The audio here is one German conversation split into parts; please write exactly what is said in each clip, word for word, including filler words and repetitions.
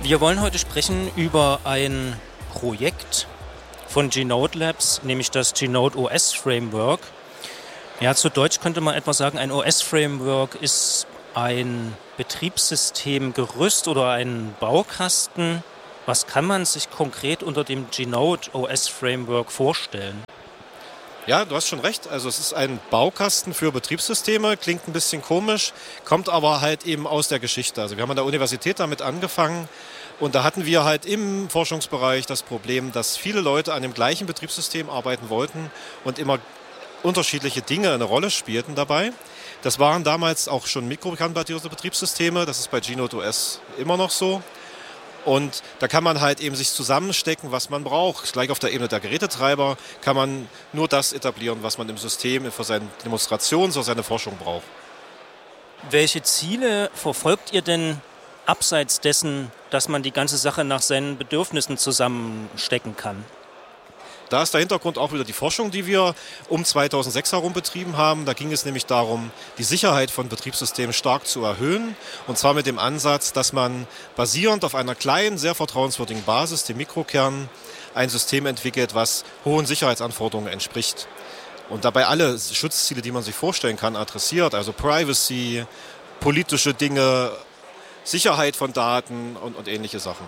Wir wollen heute sprechen über ein Projekt von G-Node Labs, nämlich das G-Node O S Framework. Ja, zu Deutsch könnte man etwa sagen, ein O S-Framework ist ein Betriebssystemgerüst oder ein Baukasten. Was kann man sich konkret unter dem G-Node O S Framework vorstellen? Ja, du hast schon recht. Also es ist ein Baukasten für Betriebssysteme, klingt ein bisschen komisch, kommt aber halt eben aus der Geschichte. Also wir haben an der Universität damit angefangen und da hatten wir halt im Forschungsbereich das Problem, dass viele Leute an dem gleichen Betriebssystem arbeiten wollten und immer unterschiedliche Dinge eine Rolle spielten dabei. Das waren damals auch schon mikrokernbasierte Betriebssysteme, das ist bei G-Node O S immer noch so. Und da kann man halt eben sich zusammenstecken, was man braucht. Gleich auf der Ebene der Gerätetreiber kann man nur das etablieren, was man im System für seine Demonstration, für seine Forschung braucht. Welche Ziele verfolgt ihr denn abseits dessen, dass man die ganze Sache nach seinen Bedürfnissen zusammenstecken kann? Da ist der Hintergrund auch wieder die Forschung, die wir um zweitausendsechs herum betrieben haben. Da ging es nämlich darum, die Sicherheit von Betriebssystemen stark zu erhöhen. Und zwar mit dem Ansatz, dass man basierend auf einer kleinen, sehr vertrauenswürdigen Basis, dem Mikrokern, ein System entwickelt, was hohen Sicherheitsanforderungen entspricht. Und dabei alle Schutzziele, die man sich vorstellen kann, adressiert. Also Privacy, politische Dinge, Sicherheit von Daten und, und ähnliche Sachen.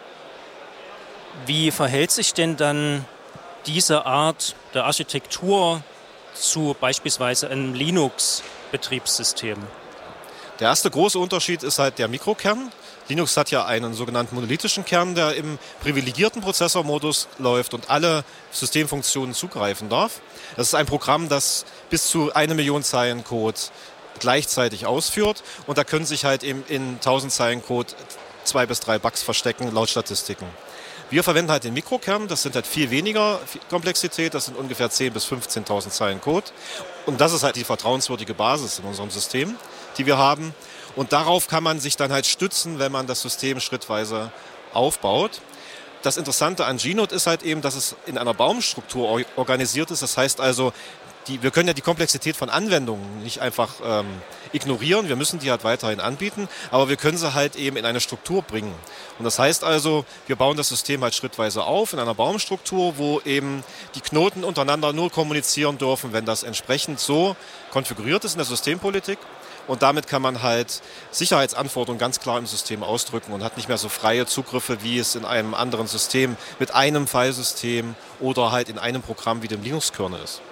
Wie verhält sich denn dann diese Art der Architektur zu beispielsweise einem Linux-Betriebssystem? Der erste große Unterschied ist halt der Mikrokern. Linux hat ja einen sogenannten monolithischen Kern, der im privilegierten Prozessormodus läuft und alle Systemfunktionen zugreifen darf. Das ist ein Programm, das bis zu eine Million Zeilen Code gleichzeitig ausführt und da können sich halt eben in tausend Zeilen Code zwei bis drei Bugs verstecken, laut Statistiken. Wir verwenden halt den Mikrokern, das sind halt viel weniger Komplexität, das sind ungefähr zehntausend bis fünfzehntausend Zeilen Code. Und das ist halt die vertrauenswürdige Basis in unserem System, die wir haben. Und darauf kann man sich dann halt stützen, wenn man das System schrittweise aufbaut. Das Interessante an G-Node ist halt eben, dass es in einer Baumstruktur organisiert ist. Das heißt also, die, wir können ja die Komplexität von Anwendungen nicht einfach ähm, ignorieren. Wir müssen die halt weiterhin anbieten, aber wir können sie halt eben in eine Struktur bringen. Und das heißt also, wir bauen das System halt schrittweise auf in einer Baumstruktur, wo eben die Knoten untereinander nur kommunizieren dürfen, wenn das entsprechend so konfiguriert ist in der Systempolitik. Und damit kann man halt Sicherheitsanforderungen ganz klar im System ausdrücken und hat nicht mehr so freie Zugriffe, wie es in einem anderen System mit einem Filesystem oder halt in einem Programm wie dem Linux-Kernel ist.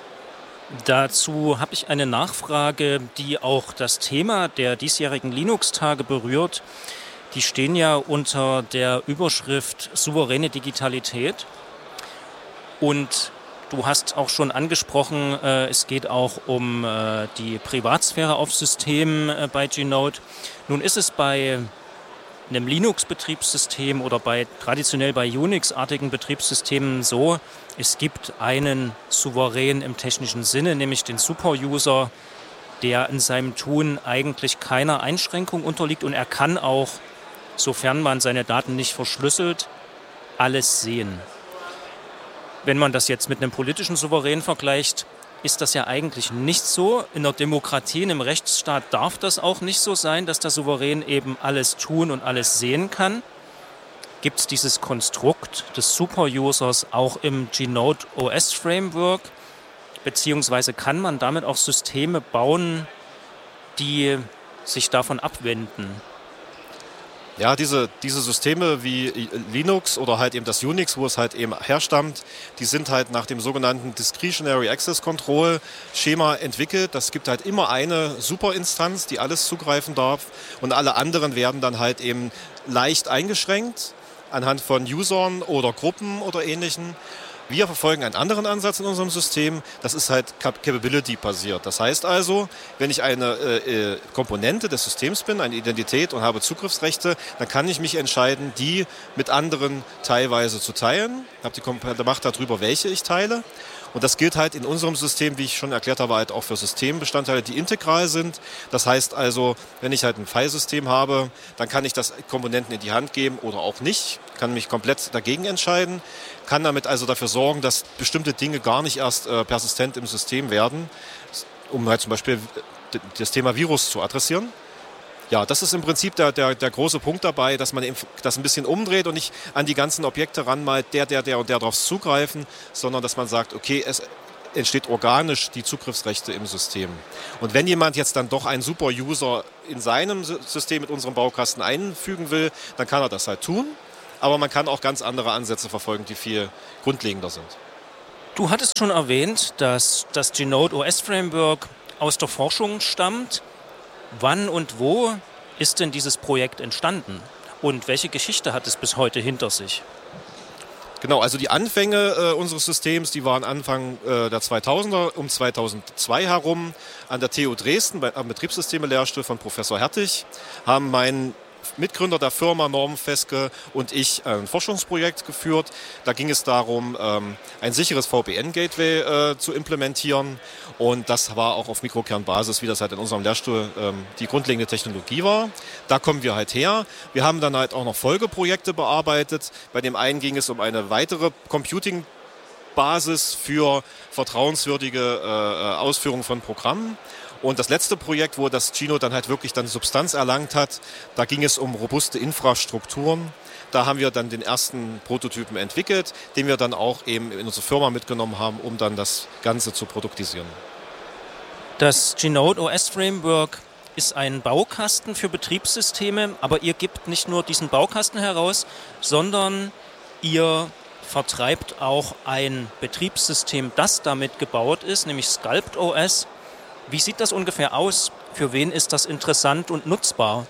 Dazu habe ich eine Nachfrage, die auch das Thema der diesjährigen Linux-Tage berührt. Die stehen ja unter der Überschrift souveräne Digitalität. Und du hast auch schon angesprochen, äh, es geht auch um äh, die Privatsphäre auf Systemen äh, bei G-Node. Nun ist es bei einem Linux-Betriebssystem oder bei traditionell bei Unix-artigen Betriebssystemen so, es gibt einen Souverän im technischen Sinne, nämlich den Superuser, der in seinem Tun eigentlich keiner Einschränkung unterliegt und er kann auch, sofern man seine Daten nicht verschlüsselt, alles sehen. Wenn man das jetzt mit einem politischen Souverän vergleicht, ist das ja eigentlich nicht so. In der Demokratie, in einem Rechtsstaat darf das auch nicht so sein, dass der Souverän eben alles tun und alles sehen kann. Gibt es dieses Konstrukt des Superusers auch im G-Node O S Framework? Beziehungsweise kann man damit auch Systeme bauen, die sich davon abwenden? Ja, diese, diese Systeme wie Linux oder halt eben das Unix, wo es halt eben herstammt, die sind halt nach dem sogenannten Discretionary Access Control Schema entwickelt. Das gibt halt immer eine Superinstanz, die alles zugreifen darf und alle anderen werden dann halt eben leicht eingeschränkt anhand von Usern oder Gruppen oder Ähnlichen. Wir verfolgen einen anderen Ansatz in unserem System, das ist halt Capability-basiert. Das heißt also, wenn ich eine äh, Komponente des Systems bin, eine Identität und habe Zugriffsrechte, dann kann ich mich entscheiden, die mit anderen teilweise zu teilen. Ich habe die komplette Macht darüber, welche ich teile. Und das gilt halt in unserem System, wie ich schon erklärt habe, halt auch für Systembestandteile, die integral sind. Das heißt also, wenn ich halt ein Filesystem habe, dann kann ich das Komponenten in die Hand geben oder auch nicht, kann mich komplett dagegen entscheiden, kann damit also dafür sorgen, dass bestimmte Dinge gar nicht erst äh, persistent im System werden, um halt zum Beispiel das Thema Virus zu adressieren. Ja, das ist im Prinzip der, der, der große Punkt dabei, dass man das ein bisschen umdreht und nicht an die ganzen Objekte ranmalt, der, der, der und der darauf zugreifen, sondern dass man sagt, okay, es entsteht organisch die Zugriffsrechte im System. Und wenn jemand jetzt dann doch einen Super-User in seinem System mit unserem Baukasten einfügen will, dann kann er das halt tun. Aber man kann auch ganz andere Ansätze verfolgen, die viel grundlegender sind. Du hattest schon erwähnt, dass das G-Node O S Framework aus der Forschung stammt. Wann und wo ist denn dieses Projekt entstanden? Und welche Geschichte hat es bis heute hinter sich? Genau, also die Anfänge äh, unseres Systems, die waren Anfang äh, der zweitausender, um zweitausendzwei herum an der T U Dresden, bei, am Betriebssysteme-Lehrstuhl von Professor Hertig, haben mein Mitgründer der Firma Norman Feske und ich ein Forschungsprojekt geführt. Da ging es darum, ähm, ein sicheres V P N-Gateway äh, zu implementieren. Und das war auch auf Mikrokernbasis, wie das halt in unserem Lehrstuhl ähm, die grundlegende Technologie war. Da kommen wir halt her. Wir haben dann halt auch noch Folgeprojekte bearbeitet. Bei dem einen ging es um eine weitere Computing-Basis für vertrauenswürdige äh, Ausführung von Programmen. Und das letzte Projekt, wo das G-Node dann halt wirklich dann Substanz erlangt hat, da ging es um robuste Infrastrukturen. Da haben wir dann den ersten Prototypen entwickelt, den wir dann auch eben in unsere Firma mitgenommen haben, um dann das Ganze zu produktisieren. Das G-Node O S Framework ist ein Baukasten für Betriebssysteme, aber ihr gebt nicht nur diesen Baukasten heraus, sondern ihr vertreibt auch ein Betriebssystem, das damit gebaut ist, nämlich Sculpt O S. Wie sieht das ungefähr aus? Für wen ist das interessant und nutzbar?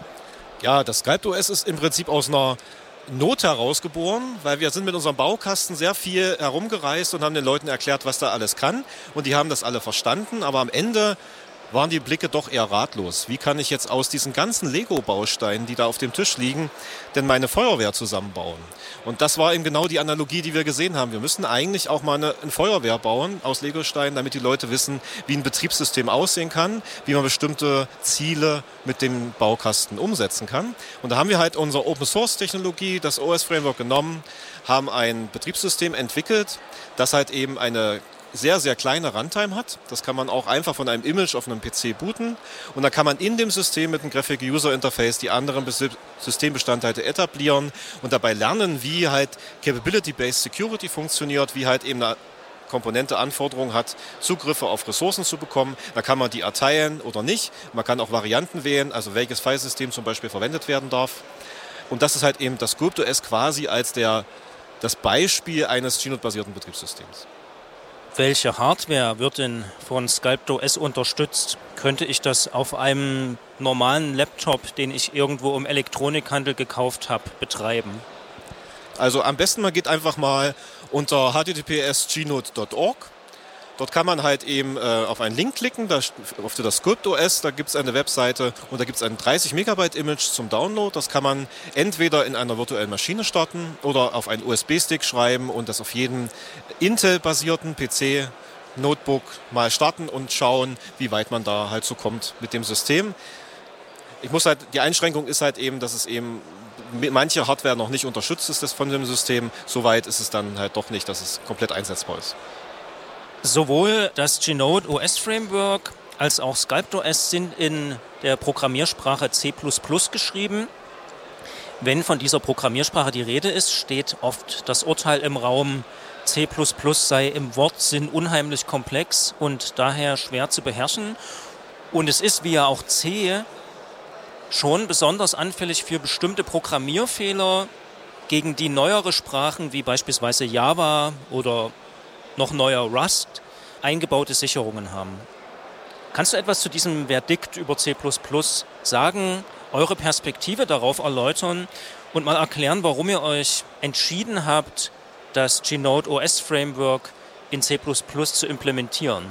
Ja, das Sculpt O S ist im Prinzip aus einer Not herausgeboren, weil wir sind mit unserem Baukasten sehr viel herumgereist und haben den Leuten erklärt, was da alles kann. Und die haben das alle verstanden, aber am Ende waren die Blicke doch eher ratlos. Wie kann ich jetzt aus diesen ganzen Lego-Bausteinen, die da auf dem Tisch liegen, denn meine Feuerwehr zusammenbauen? Und das war eben genau die Analogie, die wir gesehen haben. Wir müssen eigentlich auch mal eine, eine Feuerwehr bauen aus Legosteinen, damit die Leute wissen, wie ein Betriebssystem aussehen kann, wie man bestimmte Ziele mit dem Baukasten umsetzen kann. Und da haben wir halt unsere Open-Source-Technologie, das O S-Framework genommen, haben ein Betriebssystem entwickelt, das halt eben eine sehr, sehr kleine Runtime hat. Das kann man auch einfach von einem Image auf einem P C booten. Und dann kann man in dem System mit einem Graphic User Interface die anderen Systembestandteile etablieren und dabei lernen, wie halt Capability-Based Security funktioniert, wie halt eben eine Komponente Anforderungen hat, Zugriffe auf Ressourcen zu bekommen. Da kann man die erteilen oder nicht. Man kann auch Varianten wählen, also welches Filesystem zum Beispiel verwendet werden darf. Und das ist halt eben das Sculpt O S quasi als der, das Beispiel eines G-Node-basierten Betriebssystems. Welche Hardware wird denn von Sculpt O S unterstützt? Könnte ich das auf einem normalen Laptop, den ich irgendwo im Elektronikhandel gekauft habe, betreiben? Also am besten man geht einfach mal unter h t t p s punkt g node punkt org. Dort kann man halt eben äh, auf einen Link klicken, da auf das Sculpt O S, da gibt es eine Webseite und da gibt es ein dreißig Megabyte Image zum Download. Das kann man entweder in einer virtuellen Maschine starten oder auf einen U S B-Stick schreiben und das auf jeden Intel-basierten P C, Notebook mal starten und schauen, wie weit man da halt so kommt mit dem System. Ich muss halt, die Einschränkung ist halt eben, dass es eben manche Hardware noch nicht unterstützt ist das von dem System. Soweit ist es dann halt doch nicht, dass es komplett einsetzbar ist. Sowohl das G-Node O S Framework als auch Sculpt O S sind in der Programmiersprache C plus plus geschrieben. Wenn von dieser Programmiersprache die Rede ist, steht oft das Urteil im Raum, C plus plus sei im Wortsinn unheimlich komplex und daher schwer zu beherrschen. Und es ist, wie ja auch C, schon besonders anfällig für bestimmte Programmierfehler, gegen die neuere Sprachen wie beispielsweise Java oder noch neuer Rust eingebaute Sicherungen haben. Kannst du etwas zu diesem Verdikt über C plus plus sagen, eure Perspektive darauf erläutern und mal erklären, warum ihr euch entschieden habt, das G-Node O S Framework in C plus plus zu implementieren?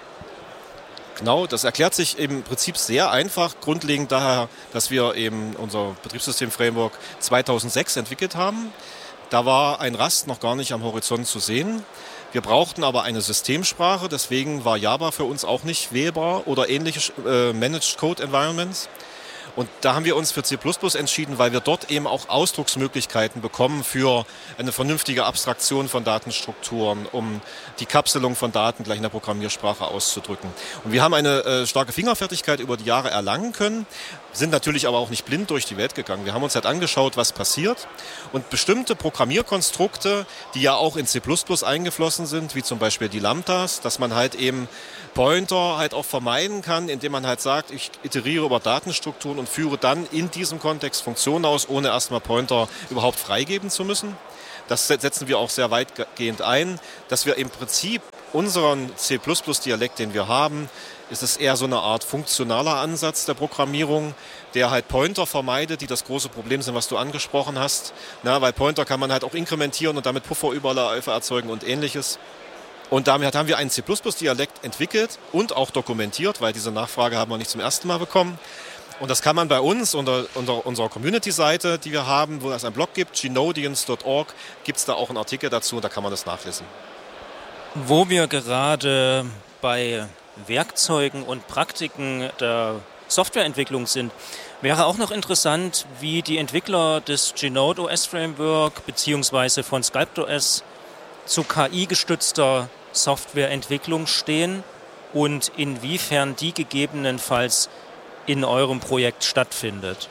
Genau, das erklärt sich im Prinzip sehr einfach, grundlegend daher, dass wir eben unser Betriebssystem-Framework zweitausendsechs entwickelt haben. Da war ein Rust noch gar nicht am Horizont zu sehen. Wir brauchten aber eine Systemsprache, deswegen war Java für uns auch nicht wählbar oder ähnliche äh, Managed Code Environments. Und da haben wir uns für C plus plus entschieden, weil wir dort eben auch Ausdrucksmöglichkeiten bekommen für eine vernünftige Abstraktion von Datenstrukturen, um die Kapselung von Daten gleich in der Programmiersprache auszudrücken. Und wir haben eine äh, starke Fingerfertigkeit über die Jahre erlangen können, sind natürlich aber auch nicht blind durch die Welt gegangen. Wir haben uns halt angeschaut, was passiert. Und bestimmte Programmierkonstrukte, die ja auch in C plus plus eingeflossen sind, wie zum Beispiel die Lambdas, dass man halt eben Pointer halt auch vermeiden kann, indem man halt sagt, ich iteriere über Datenstrukturen und führe dann in diesem Kontext Funktionen aus, ohne erstmal Pointer überhaupt freigeben zu müssen. Das setzen wir auch sehr weitgehend ein, dass wir im Prinzip unseren C plus plus Dialekt, den wir haben, ist es eher so eine Art funktionaler Ansatz der Programmierung, der halt Pointer vermeidet, die das große Problem sind, was du angesprochen hast. Na, weil Pointer kann man halt auch inkrementieren und damit Pufferüberläufe erzeugen und ähnliches. Und damit haben wir einen C plus plus Dialekt entwickelt und auch dokumentiert, weil diese Nachfrage haben wir nicht zum ersten Mal bekommen. Und das kann man bei uns unter, unter unserer Community-Seite, die wir haben, wo es einen Blog gibt, gnodians punkt org, gibt es da auch einen Artikel dazu und da kann man das nachlesen. Wo wir gerade bei Werkzeugen und Praktiken der Softwareentwicklung sind, wäre auch noch interessant, wie die Entwickler des Gnode.O S Framework bzw. von Sculpt.O S zu K I-gestützter Softwareentwicklung stehen und inwiefern die gegebenenfalls in eurem Projekt stattfindet.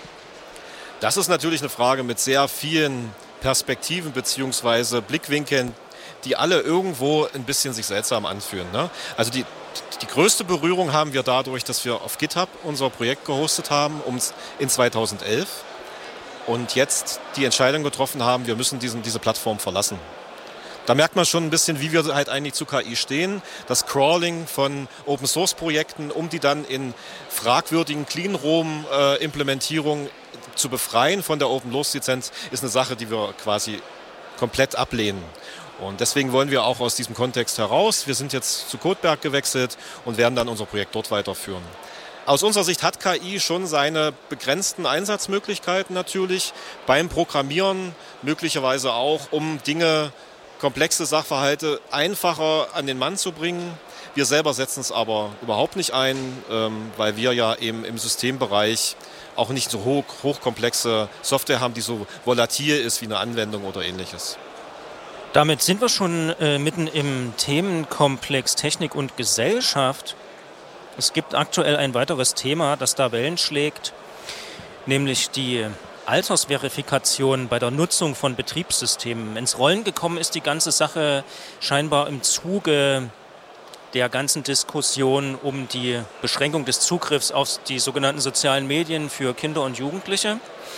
Das ist natürlich eine Frage mit sehr vielen Perspektiven bzw. Blickwinkeln, die alle irgendwo ein bisschen sich seltsam anfühlen. Ne? Also die, die größte Berührung haben wir dadurch, dass wir auf GitHub unser Projekt gehostet haben um, in zweitausendelf und jetzt die Entscheidung getroffen haben, wir müssen diesen, diese Plattform verlassen. Da merkt man schon ein bisschen, wie wir halt eigentlich zu K I stehen. Das Crawling von Open-Source-Projekten, um die dann in fragwürdigen Clean-Room-Implementierungen zu befreien von der Open-Source-Lizenz, ist eine Sache, die wir quasi komplett ablehnen. Und deswegen wollen wir auch aus diesem Kontext heraus. Wir sind jetzt zu Codeberg gewechselt und werden dann unser Projekt dort weiterführen. Aus unserer Sicht hat K I schon seine begrenzten Einsatzmöglichkeiten natürlich. Beim Programmieren möglicherweise auch, um Dinge, komplexe Sachverhalte einfacher an den Mann zu bringen. Wir selber setzen es aber überhaupt nicht ein, ähm, weil wir ja eben im Systembereich auch nicht so hoch, hochkomplexe Software haben, die so volatil ist wie eine Anwendung oder ähnliches. Damit sind wir schon äh, mitten im Themenkomplex Technik und Gesellschaft. Es gibt aktuell ein weiteres Thema, das da Wellen schlägt, nämlich die Altersverifikation bei der Nutzung von Betriebssystemen. Ins Rollen gekommen ist die ganze Sache scheinbar im Zuge der ganzen Diskussion um die Beschränkung des Zugriffs auf die sogenannten sozialen Medien für Kinder und Jugendliche.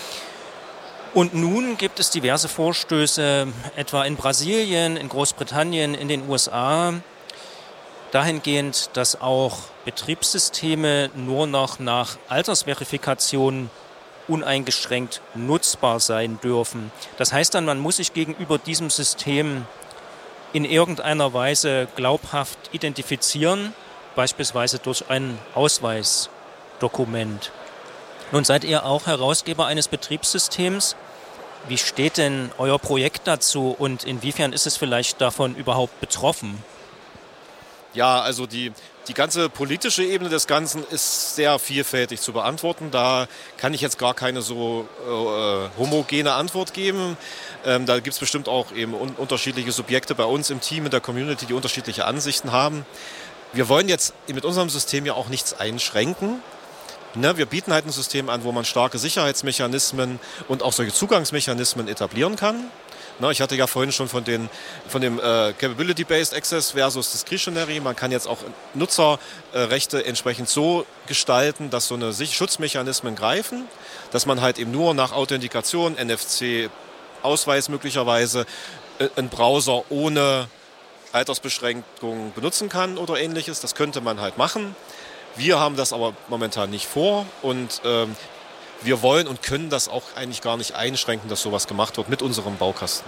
Und nun gibt es diverse Vorstöße, etwa in Brasilien, in Großbritannien, in den U S A, dahingehend, dass auch Betriebssysteme nur noch nach Altersverifikation uneingeschränkt nutzbar sein dürfen. Das heißt dann, man muss sich gegenüber diesem System in irgendeiner Weise glaubhaft identifizieren, beispielsweise durch ein Ausweisdokument. Nun seid ihr auch Herausgeber eines Betriebssystems. Wie steht denn euer Projekt dazu und inwiefern ist es vielleicht davon überhaupt betroffen? Ja, also die, die ganze politische Ebene des Ganzen ist sehr vielfältig zu beantworten. Da kann ich jetzt gar keine so äh, homogene Antwort geben. Ähm, da gibt es bestimmt auch eben un- unterschiedliche Subjekte bei uns im Team, in der Community, die unterschiedliche Ansichten haben. Wir wollen jetzt mit unserem System ja auch nichts einschränken. Ne, wir bieten halt ein System an, wo man starke Sicherheitsmechanismen und auch solche Zugangsmechanismen etablieren kann. Ne, ich hatte ja vorhin schon von, den, von dem äh, Capability-Based Access versus Discretionary. Man kann jetzt auch Nutzerrechte äh, entsprechend so gestalten, dass so eine Schutzmechanismen greifen, dass man halt eben nur nach Authentikation, N F C-Ausweis möglicherweise, äh, einen Browser ohne Altersbeschränkung benutzen kann oder ähnliches. Das könnte man halt machen. Wir haben das aber momentan nicht vor und ähm, wir wollen und können das auch eigentlich gar nicht einschränken, dass sowas gemacht wird mit unserem Baukasten.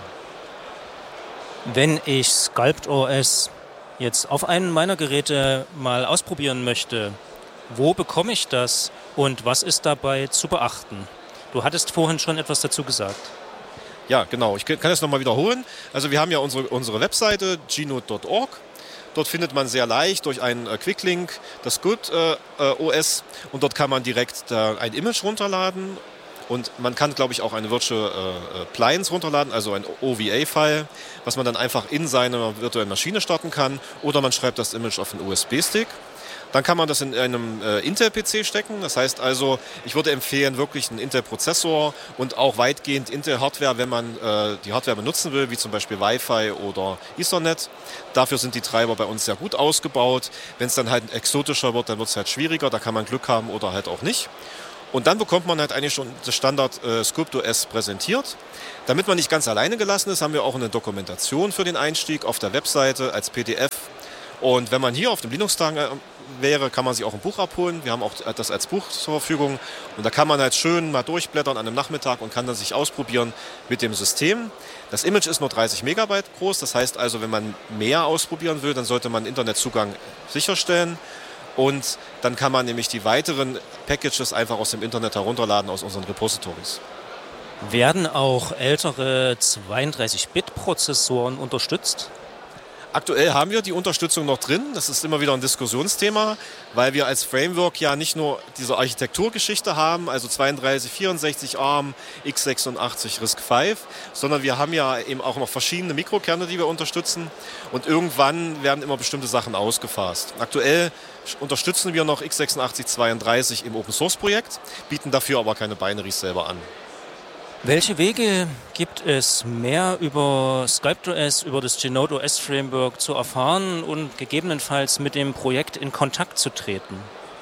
Wenn ich Sculpt.O S jetzt auf einem meiner Geräte mal ausprobieren möchte, wo bekomme ich das und was ist dabei zu beachten? Du hattest vorhin schon etwas dazu gesagt. Ja, genau. Ich kann es nochmal wiederholen. Also wir haben ja unsere, unsere Webseite gnode punkt org. Dort findet man sehr leicht durch einen äh, Quicklink das Sculpt äh, O S und dort kann man direkt äh, ein Image runterladen. Und man kann, glaube ich, auch eine Virtual äh, Appliance runterladen, also ein O V A-File, was man dann einfach in seiner virtuellen Maschine starten kann. Oder man schreibt das Image auf einen U S B-Stick. Dann kann man das in einem äh, Intel-P C stecken. Das heißt also, ich würde empfehlen, wirklich einen Intel-Prozessor und auch weitgehend Intel-Hardware, wenn man äh, die Hardware benutzen will, wie zum Beispiel Wi-Fi oder Ethernet. Dafür sind die Treiber bei uns sehr gut ausgebaut. Wenn es dann halt exotischer wird, dann wird es halt schwieriger. Da kann man Glück haben oder halt auch nicht. Und dann bekommt man halt eigentlich schon das Standard äh, Sculpt O S präsentiert. Damit man nicht ganz alleine gelassen ist, haben wir auch eine Dokumentation für den Einstieg auf der Webseite als P D F. Und wenn man hier auf dem Linux-Tag äh, wäre, kann man sich auch ein Buch abholen. Wir haben auch das als Buch zur Verfügung. Und da kann man halt schön mal durchblättern an einem Nachmittag und kann dann sich ausprobieren mit dem System. Das Image ist nur dreißig Megabyte groß. Das heißt also, wenn man mehr ausprobieren will, dann sollte man Internetzugang sicherstellen. Und dann kann man nämlich die weiteren Packages einfach aus dem Internet herunterladen, aus unseren Repositories. Werden auch ältere zweiunddreißig-Bit-Prozessoren unterstützt? Aktuell haben wir die Unterstützung noch drin. Das ist immer wieder ein Diskussionsthema, weil wir als Framework ja nicht nur diese Architekturgeschichte haben, also zweiunddreißig, vierundsechzig ARM, x sechsundachtzig, RISC fünf, sondern wir haben ja eben auch noch verschiedene Mikrokerne, die wir unterstützen. Und irgendwann werden immer bestimmte Sachen ausgefasst. Aktuell unterstützen wir noch x sechsundachtzig zweiunddreißig im Open-Source-Projekt, bieten dafür aber keine Binaries selber an. Welche Wege gibt es, mehr über Sculpt O S, über das Genode O S Framework zu erfahren und gegebenenfalls mit dem Projekt in Kontakt zu treten?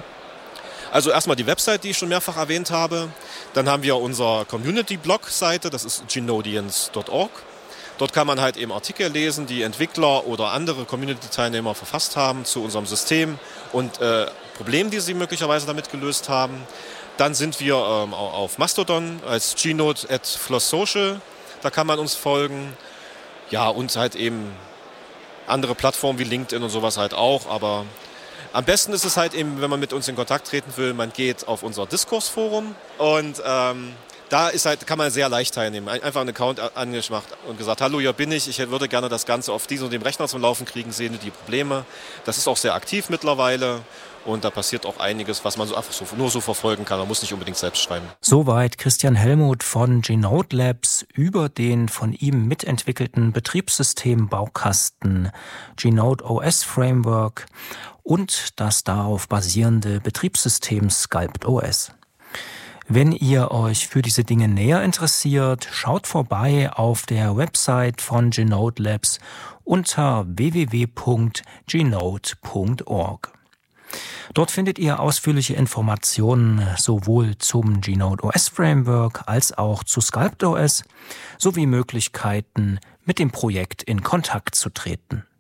Also erstmal die Website, die ich schon mehrfach erwähnt habe. Dann haben wir unsere Community-Blog-Seite, das ist genodians punkt org. Dort kann man halt eben Artikel lesen, die Entwickler oder andere Community-Teilnehmer verfasst haben zu unserem System und äh, Problemen, die sie möglicherweise damit gelöst haben. Dann sind wir ähm, auf Mastodon als Gnode at Floss Social. Da kann man uns folgen. Ja, und halt eben andere Plattformen wie LinkedIn und sowas halt auch. Aber am besten ist es halt eben, wenn man mit uns in Kontakt treten will, man geht auf unser Diskursforum und ähm, da ist halt, kann man sehr leicht teilnehmen. Einfach einen Account angemacht und gesagt, hallo, hier bin ich, ich würde gerne das Ganze auf diesem und dem Rechner zum Laufen kriegen, sehen die Probleme. Das ist auch sehr aktiv mittlerweile und da passiert auch einiges, was man so einfach so, nur so verfolgen kann. Man muss nicht unbedingt selbst schreiben. Soweit Christian Hellmuth von Genode Labs über den von ihm mitentwickelten Betriebssystembaukasten Genode O S Framework und das darauf basierende Betriebssystem Sculpt O S. Wenn ihr euch für diese Dinge näher interessiert, schaut vorbei auf der Website von Genode Labs unter w w w punkt genode punkt org. Dort findet ihr ausführliche Informationen sowohl zum Genode O S Framework als auch zu Sculpt O S sowie Möglichkeiten, mit dem Projekt in Kontakt zu treten.